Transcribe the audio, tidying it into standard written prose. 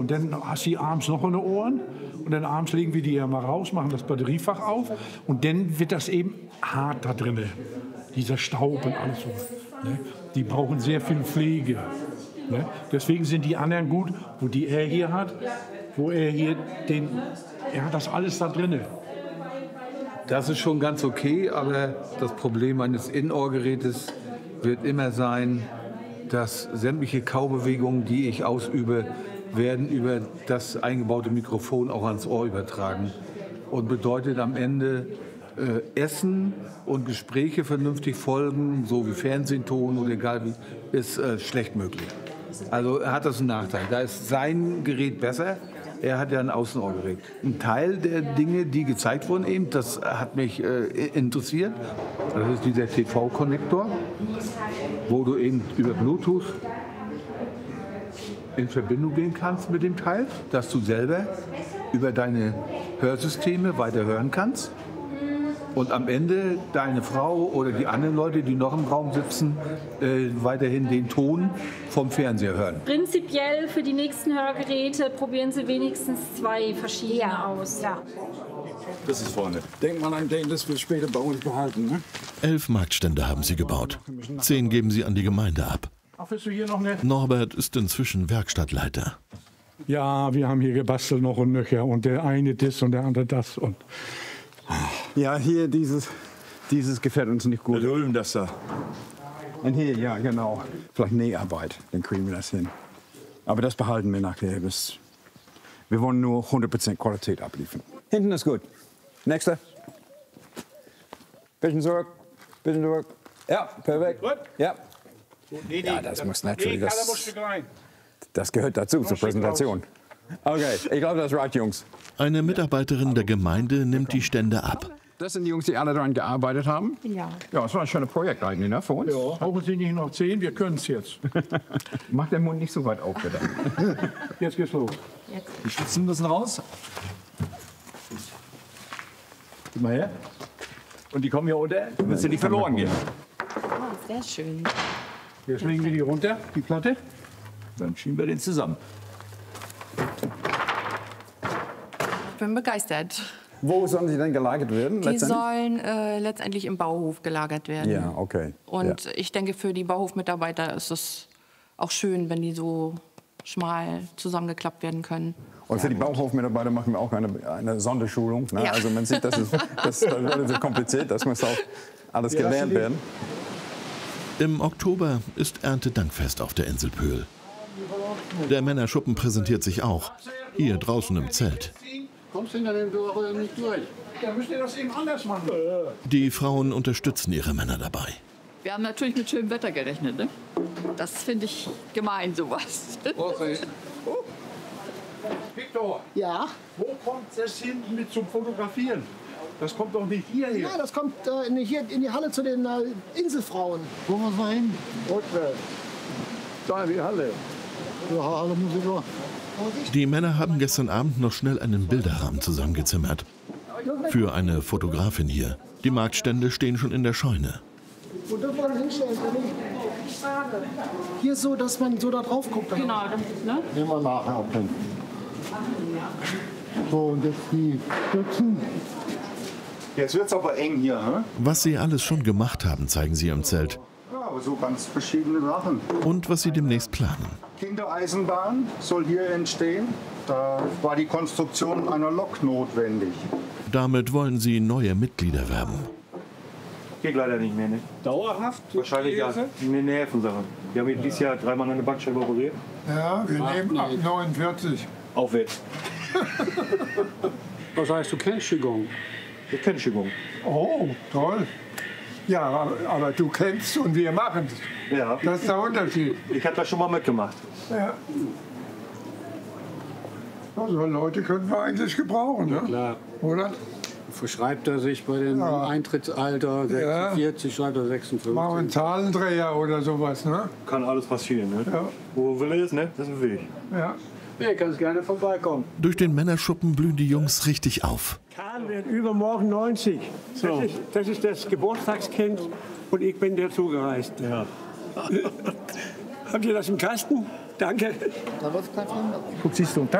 Und dann hast du die abends noch in den Ohren. Und dann abends legen wir die ja mal raus, machen das Batteriefach auf. Und dann wird das eben hart da drin. Dieser Staub und alles so. Ne? Die brauchen sehr viel Pflege. Ne? Deswegen sind die anderen gut, wo die er hier hat, wo er hier er hat das alles da drin. Das ist schon ganz okay, aber das Problem eines In-Ohr-Gerätes wird immer sein, dass sämtliche Kaubewegungen, die ich ausübe, werden über das eingebaute Mikrofon auch ans Ohr übertragen. Und bedeutet am Ende Essen und Gespräche vernünftig folgen, so wie Fernsehton oder egal wie, ist schlecht möglich. Also hat das einen Nachteil. Da ist sein Gerät besser. Er hat ja ein Außenohrgerät. Ein Teil der Dinge, die gezeigt wurden, eben, das hat mich interessiert. Das ist dieser TV-Konnektor, wo du eben über Bluetooth in Verbindung gehen kannst mit dem Teil, dass du selber über deine Hörsysteme weiter hören kannst. Und am Ende deine Frau oder die anderen Leute, die noch im Raum sitzen, weiterhin den Ton vom Fernseher hören. Prinzipiell für die nächsten Hörgeräte probieren Sie wenigstens 2 verschiedene aus. Ja. Das ist vorne. Denkt man an den, das wir später bei uns behalten, ne? 11 Marktstände haben sie gebaut. 10 geben sie an die Gemeinde ab. Ach, willst du hier noch nicht? Norbert ist inzwischen Werkstattleiter. Ja, wir haben hier gebastelt noch und nöcher. Und der eine das und der andere das. Und Ja, hier dieses gefällt uns nicht gut. Wir holen das da. Und hier, ja, genau. Vielleicht Näharbeit, dann kriegen wir das hin. Aber das behalten wir nachher. Wir wollen nur 100% Qualität abliefern. Hinten ist gut. Nächster. Bisschen zurück. Bisschen zurück. Ja, perfekt. Ja. Ja, das muss natürlich. Das gehört dazu, zur Präsentation. Okay, ich glaube, das reicht, Jungs. Eine Mitarbeiterin der Gemeinde nimmt die Stände ab. Das sind die Jungs, die alle daran gearbeitet haben? Ja. Ja, das war ein schönes Projekt eigentlich, ne, für uns. ja, brauchen Sie nicht noch 10, wir können es jetzt. Mach den Mund nicht so weit auf, bitte. Jetzt geht's los. Die Spitzen müssen raus. Gib mal her. Und die kommen hier unter, müssen nicht verloren gehen. Oh, sehr schön. Jetzt legen wir die runter, die Platte. Dann schieben wir den zusammen. Ich bin begeistert. Wo sollen sie denn gelagert werden? Die sollen letztendlich im Bauhof gelagert werden. Ja, okay. Und ich denke, für die Bauhofmitarbeiter ist es auch schön, wenn die so schmal zusammengeklappt werden können. Und für die Bauhofmitarbeiter machen wir auch eine Sonderschulung. Ne? Ja. Also man sieht, das ist relativ kompliziert, das muss auch alles gelernt werden. Im Oktober ist Erntedankfest auf der Insel Pöhl. Der Männerschuppen präsentiert sich auch, hier draußen im Zelt. Kommst du denn nicht durch? Dann müsst ihr das eben anders machen. Die Frauen unterstützen ihre Männer dabei. Wir haben natürlich mit schönem Wetter gerechnet, ne? Das finde ich gemein, sowas. Viktor, Ja. wo kommt das hinten mit zum Fotografieren? Das kommt doch nicht hierher. Ja, das kommt hier in die Halle zu den Inselfrauen. Wo muss man hin? Rückwärts. Da in die Halle. Ja, Halle muss ich doch. Die Männer haben gestern Abend noch schnell einen Bilderrahmen zusammengezimmert. Für eine Fotografin hier. Die Marktstände stehen schon in der Scheune. Wo dürfen wir dann hinstellen? Hier so, dass man so da drauf guckt. Genau, ne? Nehmen wir nachher auch hin. So, und jetzt die Stützen. Jetzt wird's aber eng hier, ne? Was sie alles schon gemacht haben, zeigen sie im Zelt. Ja, aber so ganz verschiedene Sachen. Und was sie demnächst planen. Kindereisenbahn soll hier entstehen. Da war die Konstruktion einer Lok notwendig. Damit wollen sie neue Mitglieder werben. Geht leider nicht mehr, ne? Dauerhaft? Wahrscheinlich ja. Eine Nervensache. Wir haben dieses Jahr 3-mal eine Bandscheibe operiert. Ja, wir nehmen ab 49. Aufwärts. Was heißt, du kennst Qigong? Ich kenne Qigong. Oh, toll. Ja, aber du kennst und wir machen es. Ja. Das ist der Unterschied. Ich habe das schon mal mitgemacht. Ja. Also Leute können wir eigentlich gebrauchen, ne? Klar. Oder? Verschreibt er sich bei dem Eintrittsalter 46, schreibt er 56. Machen wir einen Zahlendreher oder sowas, ne? Kann alles passieren, ne? Ja. Wo will er ist, ne? Das ist ein Weg. Ja. Ja, kannst gerne vorbeikommen. Durch den Männerschuppen blühen die Jungs richtig auf. Karl wird übermorgen 90. So. Das ist das Geburtstagskind und ich bin dazu gereist. Ja. Habt ihr das im Kasten? Danke. Da wird kein Fremder. Guck, siehst du,